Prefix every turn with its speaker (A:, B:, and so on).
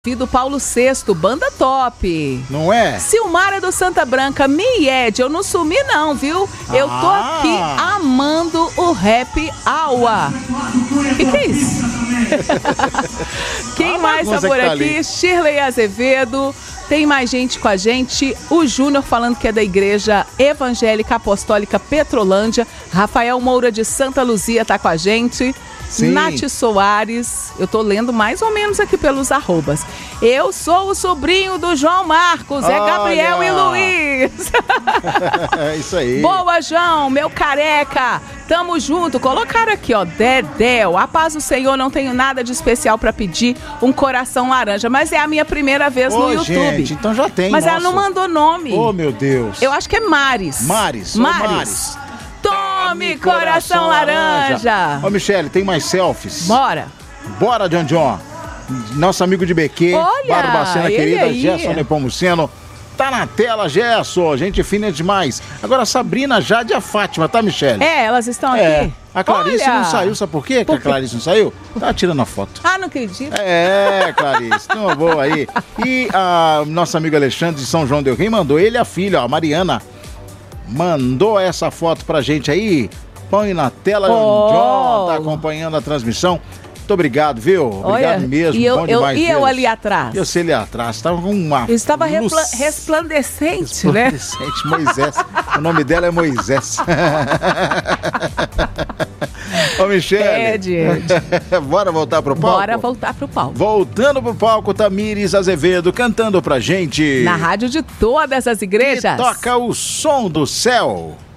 A: do Paulo VI, banda top.
B: Não é?
A: Silmara do Santa Branca, Mied, eu não sumi não, viu? Eu tô aqui amando o Happy Hour. Que é isso? Quem mais tá por aqui? Shirley Azevedo. Tem mais gente com a gente. O Júnior falando que é da Igreja Evangélica Apostólica Petrolândia. Rafael Moura de Santa Luzia tá com a gente. Sim. Nath Soares, eu tô lendo mais ou menos aqui pelos arrobas. Eu sou o sobrinho do João Marcos, é Gabriel e Luiz.
B: É isso aí.
A: Boa, João, meu careca. Tamo junto. Colocaram aqui, ó, Dedéu. A paz do Senhor, não tenho nada de especial pra pedir, um coração laranja. Mas é a minha primeira vez no YouTube.
B: Gente, então já tem.
A: Mas ela não mandou nome.
B: Oh, meu Deus.
A: Eu acho que é Maris.
B: Maris.
A: Tome coração laranja.
B: Ô, Michele, tem mais selfies?
A: Bora.
B: Bora, John. Nosso amigo de BQ.
A: Olha,
B: Barbacena querida,
A: aí.
B: Gerson Nepomuceno. Tá na tela, Gerson. Gente fina demais. Agora, Sabrina, Jade e a Fátima, tá, Michele?
A: É, elas estão aqui.
B: A Clarice não saiu, sabe por quê? Que a Clarice não saiu? Tá tirando a foto.
A: Ah, não acredito.
B: É, Clarice, tão boa aí. E a nossa amiga Alexandre de São João del Rei mandou ele e a filha, ó, a Mariana. Mandou essa foto pra gente aí. Põe na tela. John tá acompanhando a transmissão. Muito obrigado, viu? Obrigado mesmo. Bom demais.
A: E eu ali atrás?
B: Eu sei ali atrás. Tava com uma.
A: Estava resplandecente, né?
B: Resplandecente, Moisés. O nome dela é Moisés. Ô, Michele. Bora voltar pro palco?
A: Bora voltar pro palco.
B: Voltando pro palco, Tamires Azevedo cantando pra gente.
A: Na rádio de todas as igrejas.
B: E toca o som do céu.